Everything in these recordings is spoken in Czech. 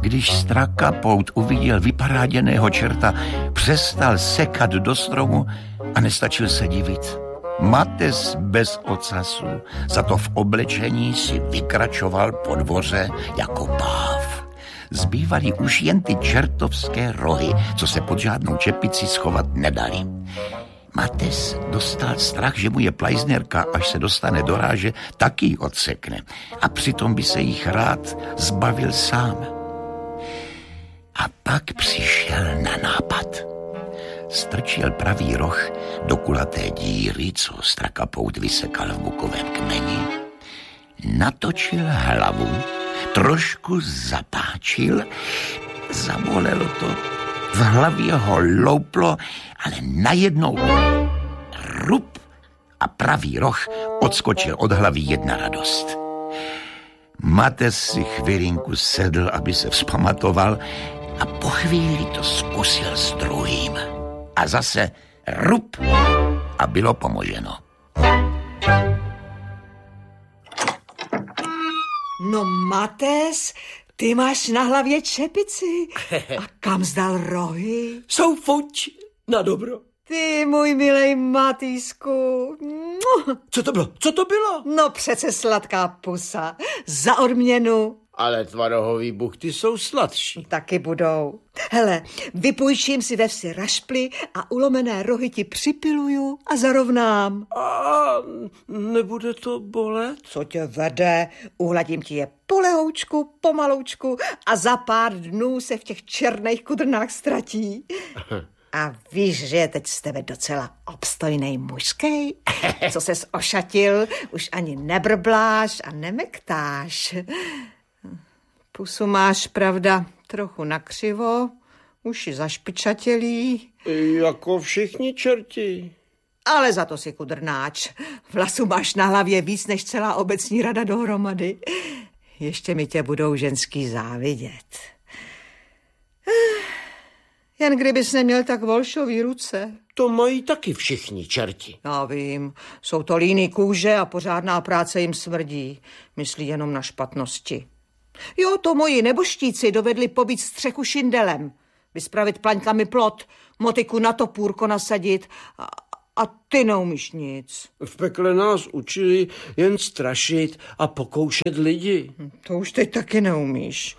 Když Strakapout uviděl vyparáděného čerta, přestal sekat do stromu a nestačil se divit. Mates bez ocasu, za to v oblečení si vykračoval po dvoře jako páv. Zbývaly už jen ty čertovské rohy, co se pod žádnou čepici schovat nedali. Mates dostal strach, že mu je plajznerka, až se dostane do ráže, taky ji odsekne. A přitom by se jich rád zbavil sám. A pak přišel na nápad. Strčil pravý roh do kulaté díry, co Strakapout vysekal v bukovém kmeni, natočil hlavu, trošku zapáčil, zabolelo to, v hlavě ho louplo, ale najednou rup a pravý roh odskočil od hlavy jedna radost. Mates si chvilinku sedl, aby se vzpamatoval, a po chvíli to zkusil s druhým. A zase rup a bylo pomoženo. No Mates, ty máš na hlavě čepici. A kam zdal rohy? Jsou fuč na dobro. Ty, můj milej Matýsku. Co to bylo? Co to bylo? No přece sladká pusa. Za odměnu. Ale tvarohový buchty jsou sladší. Taky budou. Hele, vypůjčím si ve vsi rašply a ulomené rohy ti připiluju a zarovnám. A nebude to bolet? Co tě vede? Uhladím ti je polehoučku, pomaloučku a za pár dnů se v těch černých kudrnách ztratí. A víš, že je teď z tebe docela obstojnej mužskej? Co ses ošatil, už ani nebrbláš a nemektáš. Pusu máš, pravda, trochu nakřivo, uši zašpičatělí. Jako všichni čerti. Ale za to si kudrnáč. Vlasu máš na hlavě víc než celá obecní rada dohromady. Ještě mi tě budou ženský závidět. Jen kdybys neměl tak volšový ruce. To mají taky všichni čerti. Já vím, jsou to líný kůže a pořádná práce jim smrdí. Myslí jenom na špatnosti. Jo, to moji neboštíci dovedli pobít střechu šindelem, vyspravit plaňkami plot, motiku na topůrko nasadit a ty neumíš nic. V pekle nás učili jen strašit a pokoušet lidi. To už teď taky neumíš.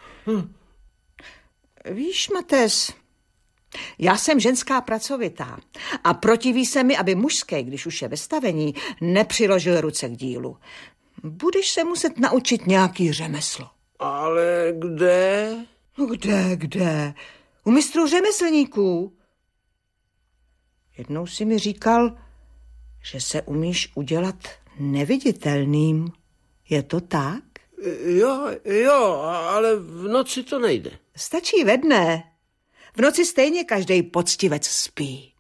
Víš, Mates, já jsem ženská pracovitá a protiví se mi, aby mužský, když už je ve stavení, nepřiložil ruce k dílu. Budeš se muset naučit nějaký řemeslo. Ale kde? No kde? U mistrů řemeslníků. Jednou si mi říkal, že se umíš udělat neviditelným. Je to tak? Jo, ale v noci to nejde. Stačí ve dne. V noci stejně každej poctivec spí.